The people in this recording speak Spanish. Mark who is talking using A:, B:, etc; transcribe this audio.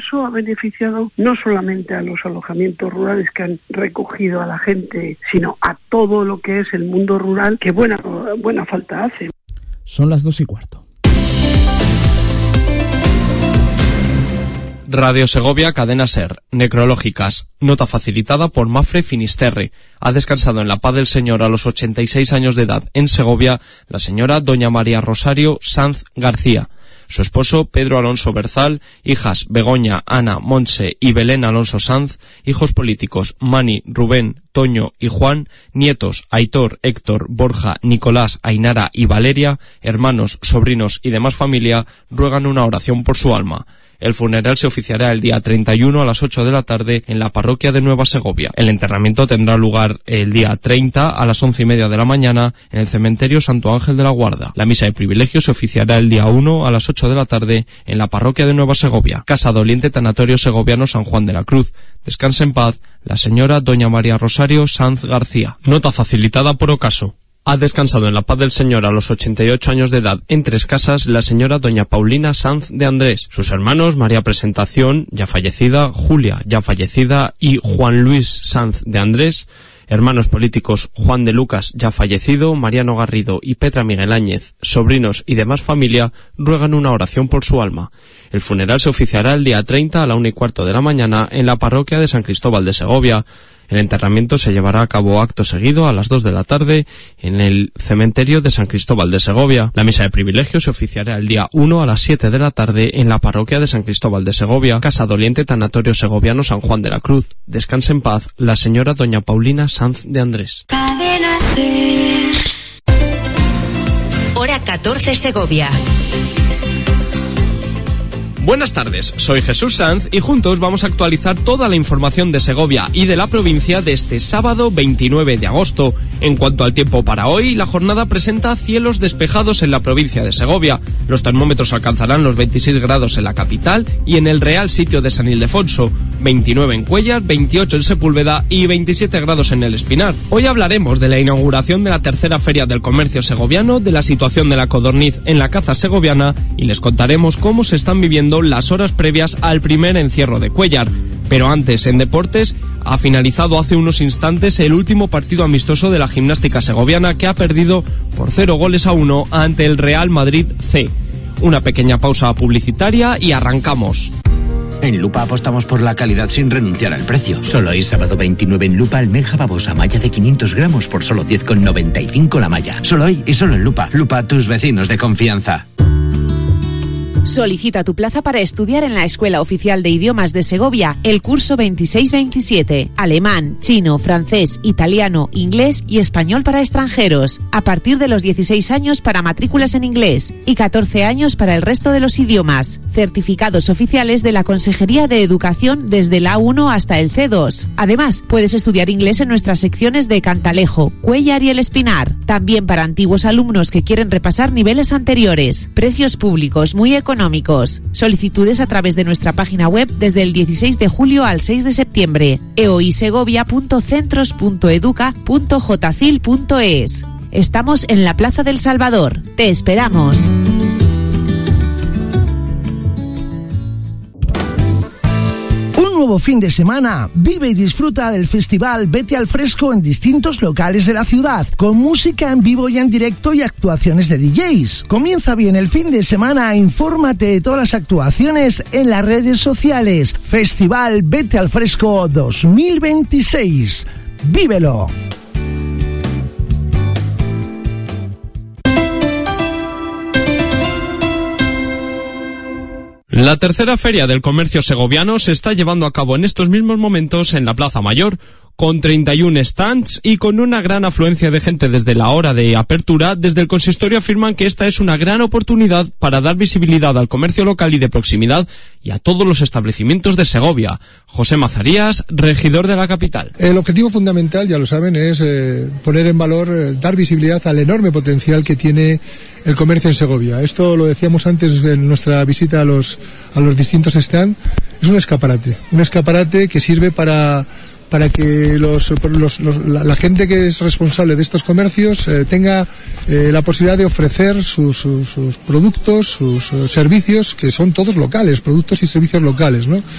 A: eso ha beneficiado no solamente a los alojamientos rurales que han recogido a la gente, sino a todo lo que es el mundo rural, que buena falta hace.
B: Son las 2:15.
C: Radio Segovia, Cadena Ser. Necrológicas. Nota facilitada por Mafre Finisterre. Ha descansado en la paz del Señor a los 86 años de edad en Segovia la señora doña María Rosario Sanz García. Su esposo, Pedro Alonso Berzal, hijas Begoña, Ana, Montse y Belén Alonso Sanz, hijos políticos Mani, Rubén, Toño y Juan, nietos Aitor, Héctor, Borja, Nicolás, Ainara y Valeria, hermanos, sobrinos y demás familia, ruegan una oración por su alma. El funeral se oficiará el día 31 a las 8 de la tarde en la parroquia de Nueva Segovia. El enterramiento tendrá lugar el día 30 a las 11:30 de la mañana en el cementerio Santo Ángel de la Guarda. La misa de privilegio se oficiará el día 1 a las 8 de la tarde en la parroquia de Nueva Segovia. Casa Doliente Tanatorio Segoviano San Juan de la Cruz. Descanse en paz la señora doña María Rosario Sanz García. Nota facilitada por ocaso. Ha descansado en la paz del Señor a los 88 años de edad en Tres Casas la señora doña Paulina Sanz de Andrés. Sus hermanos María Presentación, ya fallecida, Julia, ya fallecida, y Juan Luis Sanz de Andrés. Hermanos políticos Juan de Lucas, ya fallecido, Mariano Garrido y Petra Miguel Áñez, sobrinos y demás familia, ruegan una oración por su alma. El funeral se oficiará el día 30 a la 1:15 de la mañana en la parroquia de San Cristóbal de Segovia. El enterramiento se llevará a cabo acto seguido a las 2 de la tarde en el cementerio de San Cristóbal de Segovia. La misa de privilegio se oficiará el día 1 a las 7 de la tarde en la parroquia de San Cristóbal de Segovia. Casa Doliente Tanatorio Segoviano San Juan de la Cruz. Descanse en paz la señora doña Paulina Sanz de Andrés.
D: Cadena Ser. Hora 14 Segovia.
C: Buenas tardes, soy Jesús Sanz y juntos vamos a actualizar toda la información de Segovia y de la provincia de este sábado 29 de agosto. En cuanto al tiempo para hoy, la jornada presenta cielos despejados en la provincia de Segovia. Los termómetros alcanzarán los 26 grados en la capital y en el Real Sitio de San Ildefonso, 29 en Cuéllar, 28 en Sepúlveda y 27 grados en el Espinar. Hoy hablaremos de la inauguración de la tercera Feria del Comercio Segoviano, de la situación de la codorniz en la caza segoviana y les contaremos cómo se están viviendo las horas previas al primer encierro de Cuéllar. Pero antes, en deportes, ha finalizado hace unos instantes el último partido amistoso de la gimnástica segoviana, que ha perdido por 0-1 ante el Real Madrid C. Una pequeña pausa publicitaria y arrancamos.
E: En Lupa apostamos por la calidad sin renunciar al precio. Solo hoy, sábado 29, en Lupa, almeja babosa malla de 500 gramos por solo 10,95 la malla. Solo hoy y solo en Lupa. Lupa, tus vecinos de confianza.
F: Solicita tu plaza para estudiar en la Escuela Oficial de Idiomas de Segovia el curso 26-27, alemán, chino, francés, italiano, inglés y español para extranjeros, a partir de los 16 años para matrículas en inglés y 14 años para el resto de los idiomas. Certificados oficiales de la Consejería de Educación desde la A1 hasta el C2. Además, puedes estudiar inglés en nuestras secciones de Cantalejo, Cuéllar y El Espinar. También para antiguos alumnos que quieren repasar niveles anteriores. Precios públicos muy económicos. Solicitudes a través de nuestra página web desde el 16 de julio al 6 de septiembre. eoisegovia.centros.educa.jcil.es. Estamos en la Plaza del Salvador. Te esperamos.
G: Nuevo fin de semana, vive y disfruta del festival Vete al Fresco en distintos locales de la ciudad, con música en vivo y en directo y actuaciones de DJs. Comienza bien el fin de semana, infórmate de todas las actuaciones en las redes sociales. Festival Vete al Fresco 2026. ¡Vívelo!
C: La tercera Feria del Comercio Segoviano se está llevando a cabo en estos mismos momentos en la Plaza Mayor, con 31 stands y con una gran afluencia de gente desde la hora de apertura. Desde el consistorio afirman que esta es una gran oportunidad para dar visibilidad al comercio local y de proximidad y a todos los establecimientos de Segovia. José Mazarías, regidor de la capital.
H: El objetivo fundamental, ya lo saben, es poner en valor, dar visibilidad al enorme potencial que tiene el comercio en Segovia. Esto lo decíamos antes en nuestra visita a los distintos stands. Es un escaparate que sirve para que la gente que es responsable de estos comercios tenga la posibilidad de ofrecer sus productos, sus servicios, que son todos locales, productos y servicios locales, ¿no?